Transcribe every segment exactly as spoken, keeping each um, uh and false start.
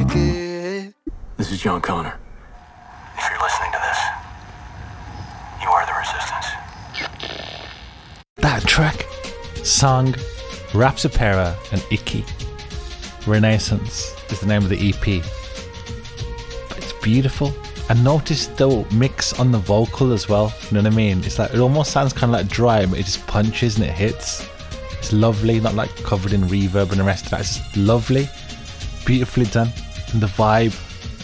This is John Connor. If you're listening to this, you are the resistance. That track, song, Rapsopera and Icky. Renaissance is the name of the E P. But it's beautiful. And notice the mix on the vocal as well. You know what I mean? It's like, it almost sounds kind of like dry, but it just punches and it hits. It's lovely, not like covered in reverb and the rest of that. It's just lovely, beautifully done. And the vibe.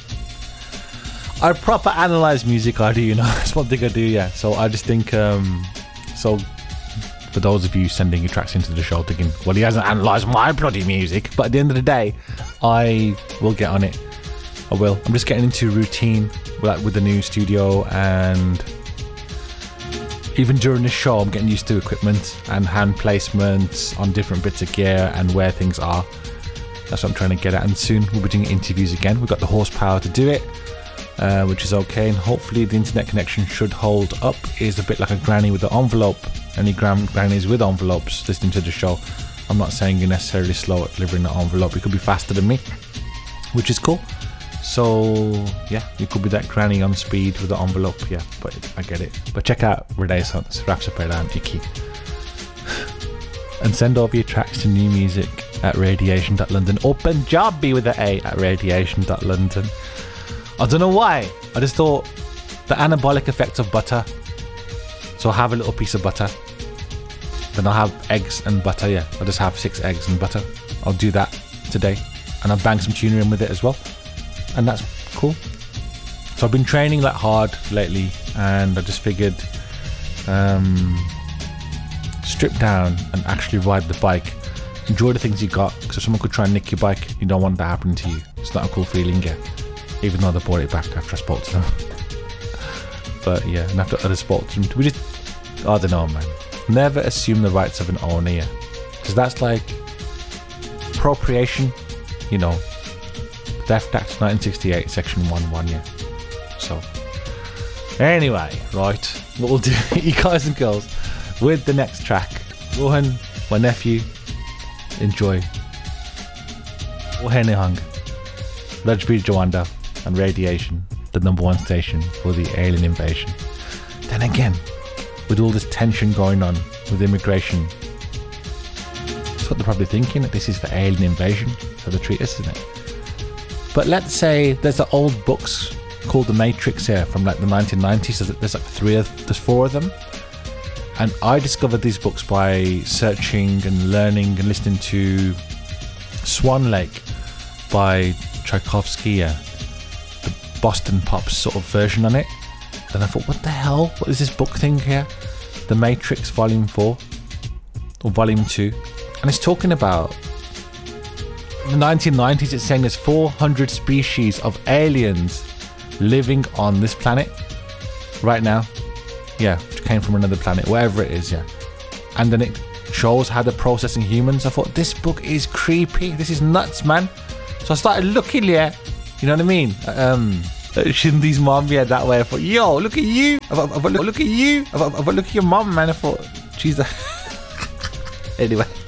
I proper analyze music, I do, you know. That's one thing I do, yeah. So I just think, um, so for those of you sending your tracks into the show thinking, well, he hasn't analysed my bloody music. But at the end of the day, I will get on it. I will. I'm just getting into routine with, with the new studio, and even during the show I'm getting used to equipment and hand placements on different bits of gear and where things are. That's what I'm trying to get at, and soon we'll be doing interviews again. We've got the horsepower to do it, uh, which is okay, and hopefully the internet connection should hold up. It is a bit like a granny with the envelope. Any gran- grannies with envelopes listening to the show, I'm not saying you're necessarily slow at delivering the envelope. You could be faster than me, which is cool. So yeah, you could be that granny on speed with the envelope, yeah, but I get it. But check out Renaissance, Rapsopera and Icky. And send over your tracks to new music at radiation dot london or Punjabi with an A at radiation dot london. I don't know why, I just thought the anabolic effect of butter. So I'll have a little piece of butter, then I'll have eggs and butter, yeah, I'll just have six eggs and butter. I'll do that today, and I'll bang some tuna in with it as well. And that's cool. So I've been training that hard lately, and I just figured um, strip down and actually ride the bike. Enjoy the things you got, because if someone could try and nick your bike, you don't want that happening to you. It's not a cool feeling, yeah. Even though they bought it back after I spoke to them. But yeah, and after others spoke to them, we just, I don't know, man. Never assume the rights of an owner, yeah. Because that's like appropriation, you know. Theft Act nineteen sixty-eight, Section one one, yeah. So, anyway, right, what we'll do, you guys and girls, with the next track, Rohan, my nephew, enjoy. Rohan Hung, Rajbir Jawanda, and Radiation, the number one station for the alien invasion. Then again, with all this tension going on with immigration, that's what they're probably thinking, that this is for alien invasion, so they treat us, isn't it? But let's say there's the old books called The Matrix here from like the nineteen nineties. There's like three of, there's four of them. And I discovered these books by searching and learning and listening to Swan Lake by Tchaikovsky, yeah, the Boston Pops sort of version on it. Then I thought, what the hell? What is this book thing here? The Matrix Volume four or Volume two. And it's talking about in the nineteen nineties, it's saying there's four hundred species of aliens living on this planet right now. Yeah, which came from another planet, wherever it is, yeah. And then it shows how they're processing humans. I thought, this book is creepy. This is nuts, man. So I started looking, yeah. You know what I mean? Um, Shindi's mom, yeah, that way. I thought, yo, look at you. I thought, I thought, look at you. I thought, I thought, look at your mom, man. I thought, Jesus. Anyway.